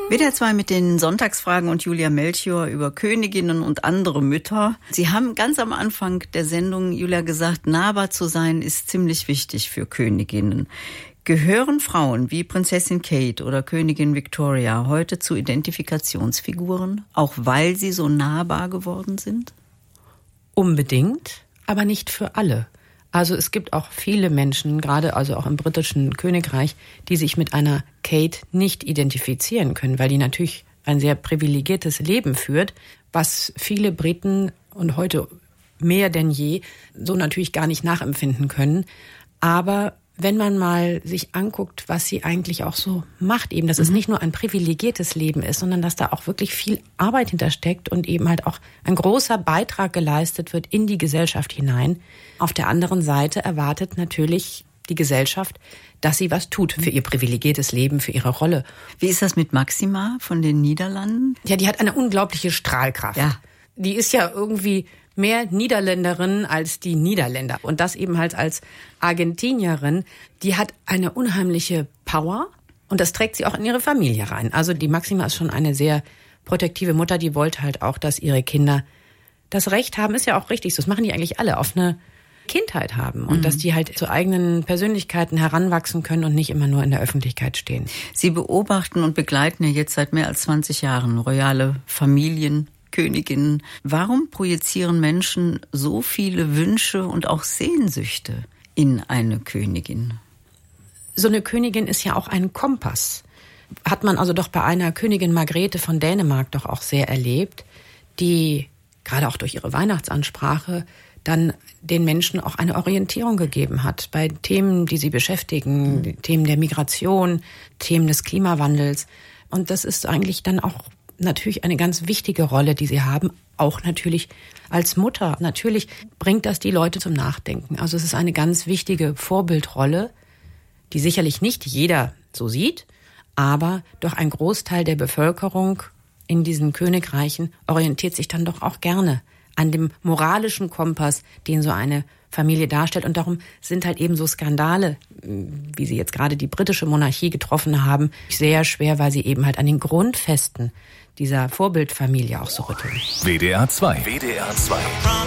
WDR 2 mit den Sonntagsfragen und Julia Melchior über Königinnen und andere Mütter. Sie haben ganz am Anfang der Sendung, Julia, gesagt, nahbar zu sein ist ziemlich wichtig für Königinnen. Gehören Frauen wie Prinzessin Kate oder Königin Victoria heute zu Identifikationsfiguren, auch weil sie so nahbar geworden sind? Unbedingt, aber nicht für alle. Also es gibt auch viele Menschen, gerade also auch im britischen Königreich, die sich mit einer Kate nicht identifizieren können, weil die natürlich ein sehr privilegiertes Leben führt, was viele Briten und heute mehr denn je so natürlich gar nicht nachempfinden können. Aber wenn man mal sich anguckt, was sie eigentlich auch so macht, eben, dass es nicht nur ein privilegiertes Leben ist, sondern dass da auch wirklich viel Arbeit hintersteckt und eben halt auch ein großer Beitrag geleistet wird in die Gesellschaft hinein. Auf der anderen Seite erwartet natürlich die Gesellschaft, dass sie was tut für ihr privilegiertes Leben, für ihre Rolle. Wie ist das mit Maxima von den Niederlanden? Ja, die hat eine unglaubliche Strahlkraft. Ja. Die ist ja irgendwie mehr Niederländerin als die Niederländer. Und das eben halt als Argentinierin. Die hat eine unheimliche Power und das trägt sie auch in ihre Familie rein. Also die Maxima ist schon eine sehr protektive Mutter, die wollte halt auch, dass ihre Kinder das Recht haben, ist ja auch richtig so, das machen die eigentlich alle, auf eine Kindheit haben und dass die halt zu eigenen Persönlichkeiten heranwachsen können und nicht immer nur in der Öffentlichkeit stehen. Sie beobachten und begleiten ja jetzt seit mehr als 20 Jahren royale Familien, Königinnen. Warum projizieren Menschen so viele Wünsche und auch Sehnsüchte in eine Königin? So eine Königin ist ja auch ein Kompass. Hat man also doch bei einer Königin Margrethe von Dänemark doch auch sehr erlebt, die gerade auch durch ihre Weihnachtsansprache dann den Menschen auch eine Orientierung gegeben hat bei Themen, die sie beschäftigen, Themen der Migration, Themen des Klimawandels. Und das ist eigentlich dann auch natürlich eine ganz wichtige Rolle, die sie haben, auch natürlich als Mutter. Natürlich bringt das die Leute zum Nachdenken. Also es ist eine ganz wichtige Vorbildrolle, die sicherlich nicht jeder so sieht, aber doch ein Großteil der Bevölkerung in diesen Königreichen orientiert sich dann doch auch gerne an dem moralischen Kompass, den so eine Familie darstellt. Und darum sind halt eben so Skandale, wie sie jetzt gerade die britische Monarchie getroffen haben, sehr schwer, weil sie eben halt an den Grundfesten dieser Vorbildfamilie auch so rütteln. WDR 2. WDR 2.